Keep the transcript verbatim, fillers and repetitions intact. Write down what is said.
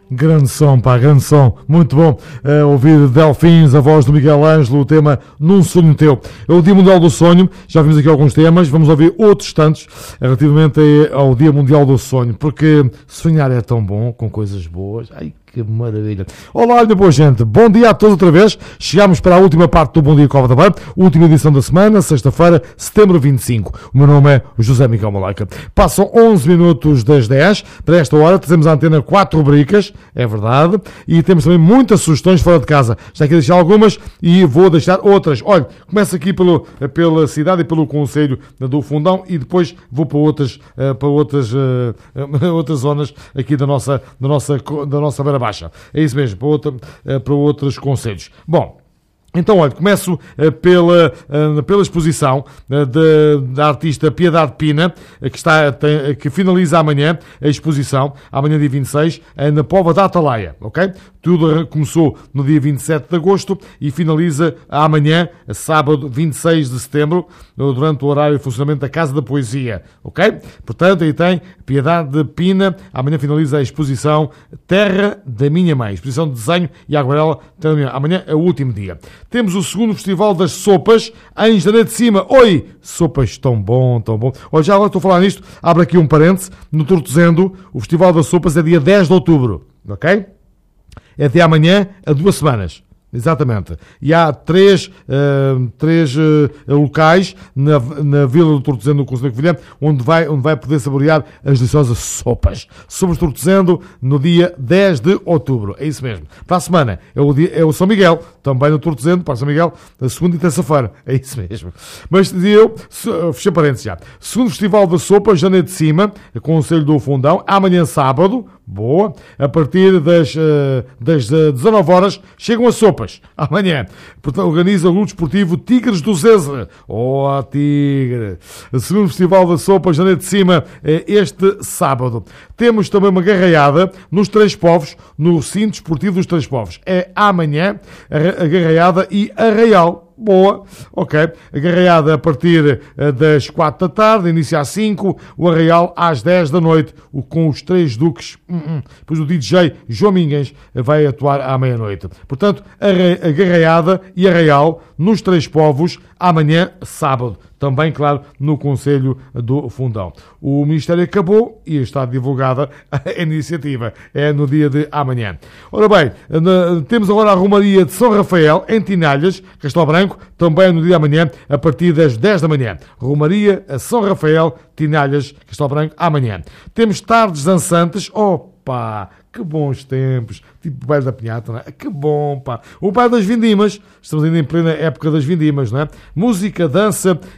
Grande som, pá, grande som, muito bom uh, ouvir Delfins, a voz do Miguel Ângelo, o tema Num Sonho Teu. É o Dia Mundial do Sonho, já vimos aqui alguns temas, vamos ouvir outros tantos relativamente ao Dia Mundial do Sonho, porque sonhar é tão bom, com coisas boas. Ai, que maravilha. Olá, minha boa gente, bom dia a todos outra vez. Chegamos para a última parte do Bom Dia Cova da Beira, última edição da semana, sexta-feira, setembro vinte e cinco. O meu nome é José Miguel Malaika. Passam onze minutos das dez, para esta hora trazemos à antena quatro rubricas, é verdade, e temos também muitas sugestões fora de casa. Já aqui deixar algumas e vou deixar outras. Olha, começo aqui pelo, pela cidade e pelo concelho do Fundão e depois vou para outras, para outras, outras zonas aqui da nossa, da nossa, da nossa Beira Baixa. É isso mesmo, para, outra, para outros concelhos. Bom, então, olha, começo uh, pela, uh, pela exposição uh, de, da artista Piedade Pina, uh, que, está, tem, uh, que finaliza amanhã a exposição, amanhã dia vinte e seis, uh, na Póvoa da Atalaia, ok? Tudo começou no dia vinte e sete de agosto e finaliza amanhã, sábado vinte e seis de setembro, durante o horário de funcionamento da Casa da Poesia, ok? Portanto, aí tem Piedade Pina, amanhã finaliza a exposição Terra da Minha Mãe, exposição de desenho e aquarela, amanhã é o último dia. Temos o segundo Festival das Sopas em Janeiro de Cima. Oi! Sopas tão bom, tão bom. Olha, já agora estou a falar nisto, abro aqui um parêntese, no Tortozendo, o Festival das Sopas é dia dez de outubro, ok? É até amanhã, a duas semanas. Exatamente. E há três, uh, três uh, locais na, na Vila do Tortozendo, no Conselho de Covilhã, onde vai, onde vai poder saborear as deliciosas sopas. Sopas Tortozendo no dia dez de outubro. É isso mesmo. Para a semana é o, dia, é o São Miguel, também no Tortozendo, para São Miguel, a segunda e terça-feira. É isso mesmo. Mas dizia eu, fechei parênteses já. Segundo Festival da Sopa, Janeiro de Cima, Conselho do Fundão, amanhã sábado, boa, a partir das, uh, das uh, dezanove horas, chegam as sopas. Amanhã. Portanto, organiza o Clube Desportivo Tigres do Zeze. Oh, Tigre! O segundo Festival da Sopa, Janeiro de Cima, este sábado. Temos também uma garraiada nos Três Povos, no Recinto Desportivo dos Três Povos. É amanhã a garraiada e Arraial. Boa, ok. A garraiada a partir das quatro da tarde, inicia às cinco, o Arraial às dez da noite, com os Três Duques. Uh-uh. Depois o D J João Mingues vai atuar à meia-noite. Portanto, a garraiada e Arraial nos Três Povos, amanhã, sábado. Também, claro, no Conselho do Fundão. O Ministério acabou e está divulgada a iniciativa. É no dia de amanhã. Ora bem, temos agora a Romaria de São Rafael, em Tinalhas, Castelo Branco, também no dia de amanhã, a partir das dez da manhã. Romaria a São Rafael, Tinalhas, Castelo Branco, amanhã. Temos tardes dançantes. Opa! Que bons tempos, tipo o baile da Pinhata, não é? Que bom, pá. O baile das vindimas, estamos ainda em plena época das vindimas, não é? Música, dança